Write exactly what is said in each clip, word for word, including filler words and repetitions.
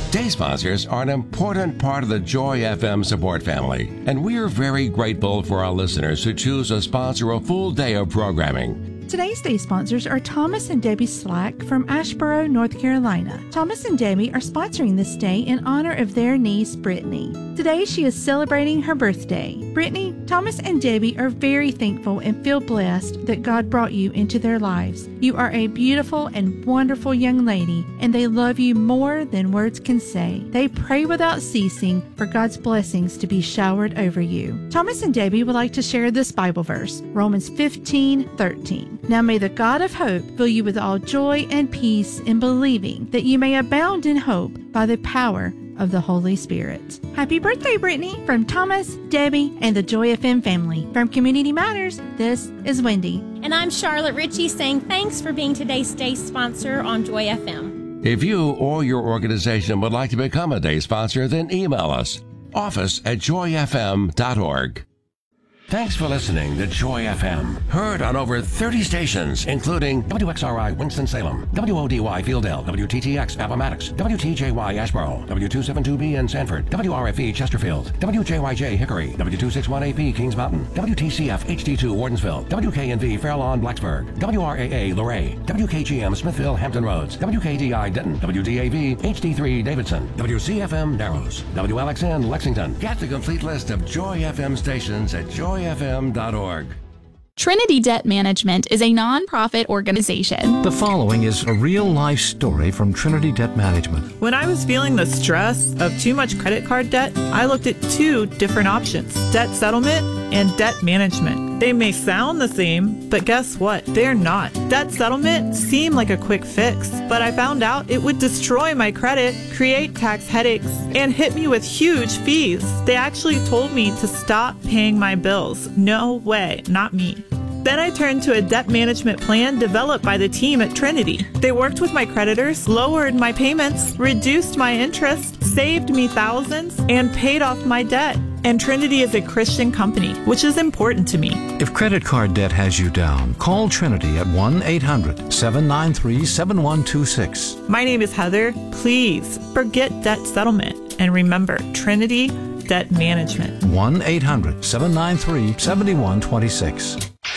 Day sponsors are an important part of the Joy F M support family, and we are very grateful for our listeners who choose to sponsor a full day of programming. Today's day sponsors are Thomas and Debbie Slack from Asheboro, North Carolina. Thomas and Debbie are sponsoring this day in honor of their niece, Brittany. Today, she is celebrating her birthday. Brittany, Thomas and Debbie are very thankful and feel blessed that God brought you into their lives. You are a beautiful and wonderful young lady, and they love you more than words can say. They pray without ceasing for God's blessings to be showered over you. Thomas and Debbie would like to share this Bible verse, Romans fifteen thirteen. Now may the God of hope fill you with all joy and peace in believing, that you may abound in hope by the power of the Holy Spirit. Happy birthday, Brittany, from Thomas, Debbie, and the Joy F M family. From Community Matters, this is Wendy. And I'm Charlotte Ritchie saying thanks for being today's day sponsor on Joy F M. If you or your organization would like to become a day sponsor, then email us, office at joy f m dot org. Thanks for listening to Joy F M, heard on over thirty stations, including W X R I Winston-Salem, W O D Y Fieldale, W T T X Appomattox, W T J Y Asheboro, W two seventy-two B in Sanford, W R F E Chesterfield, W J Y J Hickory, W two sixty-one A P Kings Mountain, W T C F H D two Wardensville, W K N V Fairlawn Blacksburg, W R A A Luray, W K G M Smithville Hampton Roads, W K D I Denton, W D A V H D three Davidson, W C F M Narrows, W L X N Lexington. Get the complete list of Joy F M stations at joy f m dot org. Trinity Debt Management is a nonprofit organization. The following is a real-life story from Trinity Debt Management. When I was feeling the stress of too much credit card debt, I looked at two different options, debt settlement and debt management. They may sound the same, but guess what? They're not. Debt settlement seemed like a quick fix, but I found out it would destroy my credit, create tax headaches, and hit me with huge fees. They actually told me to stop paying my bills. No way, not me. Then I turned to a debt management plan developed by the team at Trinity. They worked with my creditors, lowered my payments, reduced my interest, saved me thousands, and paid off my debt. And Trinity is a Christian company, which is important to me. If credit card debt has you down, call Trinity at one eight hundred seven nine three seven one two six. My name is Heather. Please forget debt settlement and remember Trinity Debt Management. one eight hundred seven nine three seven one two six.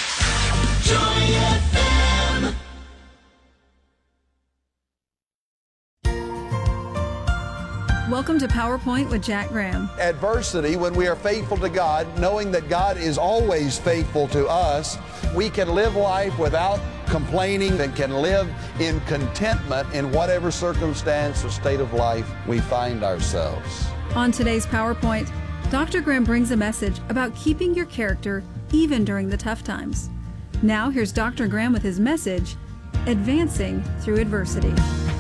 Welcome to PowerPoint with Jack Graham. Adversity, when we are faithful to God, knowing that God is always faithful to us, we can live life without complaining and can live in contentment in whatever circumstance or state of life we find ourselves. On today's PowerPoint, Doctor Graham brings a message about keeping your character even during the tough times. Now here's Doctor Graham with his message, Advancing Through Adversity.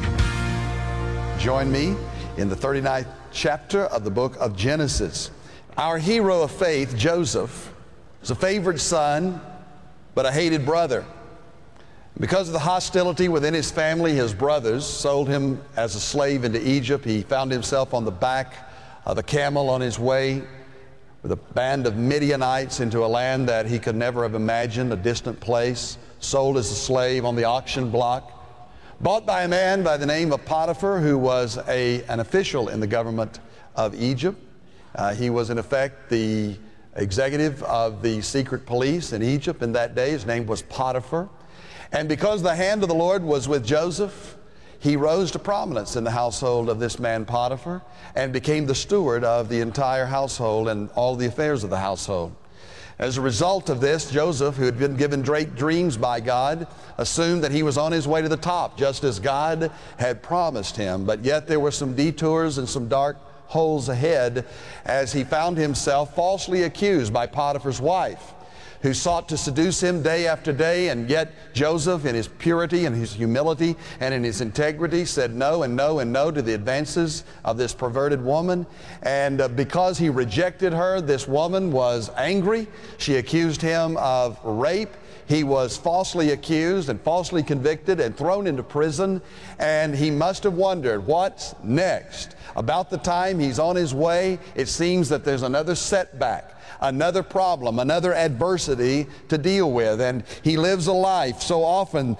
Join me in the thirty-ninth chapter of the book of Genesis. Our hero of faith, Joseph, was a favored son, but a hated brother. Because of the hostility within his family, his brothers sold him as a slave into Egypt. He found himself on the back of a camel on his way with a band of Midianites into a land that he could never have imagined, a distant place, sold as a slave on the auction block. Bought by a man by the name of Potiphar, who was a, an official in the government of Egypt. Uh, he was in effect the executive of the secret police in Egypt in that day. His name was Potiphar. And because the hand of the Lord was with Joseph, he rose to prominence in the household of this man Potiphar and became the steward of the entire household and all the affairs of the household. As a result of this, Joseph, who had been given great dreams by God, assumed that he was on his way to the top, just as God had promised him. But yet there were some detours and some dark holes ahead as he found himself falsely accused by Potiphar's wife, who sought to seduce him day after day, and yet Joseph, in his purity and his humility and in his integrity, said no and no and no to the advances of this perverted woman. And uh, because he rejected her, this woman was angry. She accused him of rape. He was falsely accused and falsely convicted and thrown into prison, and he must have wondered, what's next? About the time he's on his way, it seems that there's another setback, another problem, another adversity to deal with. And he lives a life so often